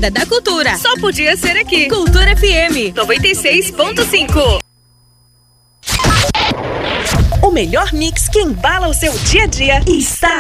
Temporada da Cultura. Só podia ser aqui. Cultura FM 96.5. O melhor mix que embala o seu dia a dia está